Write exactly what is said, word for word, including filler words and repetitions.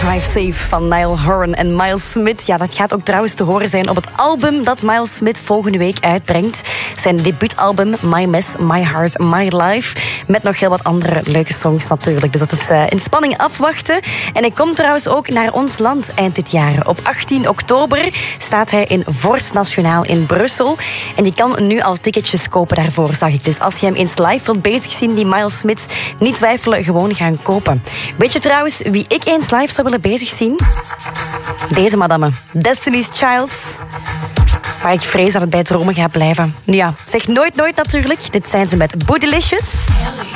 Drive Safe van Niall Horan en Miles Smith. Ja, dat gaat ook trouwens te horen zijn op het album dat Miles Smith volgende week uitbrengt. Zijn debuutalbum My Mess, My Heart, My Life. Met nog heel wat andere leuke songs natuurlijk. Dus dat het uh, in spanning afwachten. En hij komt trouwens ook naar ons land eind dit jaar. Op achttien oktober staat hij in Vorst Nationaal in Brussel. En je kan nu al ticketjes kopen daarvoor, zag ik. Dus als je hem eens live wilt bezig zien, die Miles Smith, niet twijfelen, gewoon gaan kopen. Weet je trouwens wie ik eens live zou willen bezig zien? Deze madame, Destiny's Child. Maar ik vrees dat het bij het Rome gaat blijven. Nu ja, zeg nooit nooit natuurlijk. Dit zijn ze met Bootylicious.